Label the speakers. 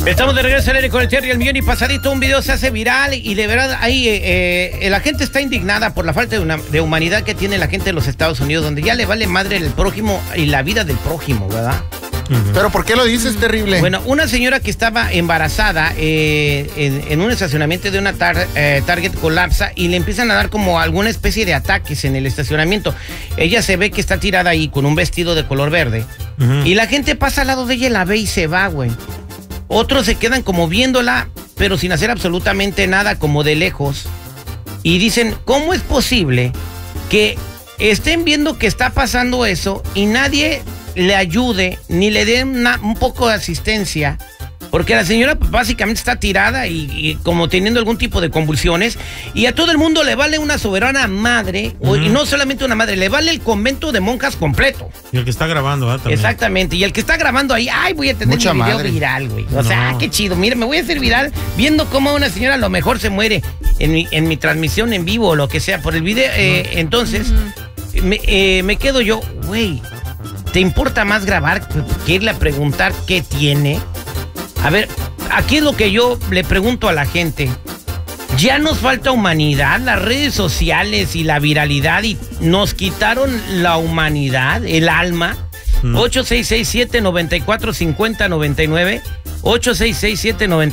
Speaker 1: Estamos de regreso al aire con el Terry, el millón y pasadito. Un video se hace viral y de verdad ahí la gente está indignada por la falta de humanidad que tiene la gente de los Estados Unidos, donde ya le vale madre el prójimo y la vida del prójimo, ¿verdad?
Speaker 2: ¿Pero por qué lo dices, terrible?
Speaker 1: Bueno, una señora que estaba embarazada en un estacionamiento de una Target colapsa y le empiezan a dar como alguna especie de ataques en el estacionamiento. Ella se ve que está tirada ahí con un vestido de color verde y la gente pasa al lado de ella, la ve y se va, güey. Otros se quedan como viéndola, pero sin hacer absolutamente nada, como de lejos. Y dicen, ¿cómo es posible que estén viendo que está pasando eso y nadie le ayude ni le dé un poco de asistencia? Porque la señora básicamente está tirada y como teniendo algún tipo de convulsiones, y a todo el mundo le vale una soberana madre, y no solamente una madre, le vale el convento de monjas completo.
Speaker 3: Y el que está grabando, también.
Speaker 1: Exactamente, y el que está grabando ahí, ay, voy a tener
Speaker 2: Mucha
Speaker 1: mi video
Speaker 2: madre.
Speaker 1: viral, güey. O sea, qué chido, mira, me voy a hacer viral viendo cómo una señora a lo mejor se muere en mi transmisión en vivo o lo que sea por el video. Entonces, me quedo yo, güey, ¿te importa más grabar que irle a preguntar qué tiene? A ver, aquí es lo que yo le pregunto a la gente. Ya nos falta humanidad, las redes sociales y la viralidad, y nos quitaron la humanidad, el alma. 8667-945099, 8667-945099.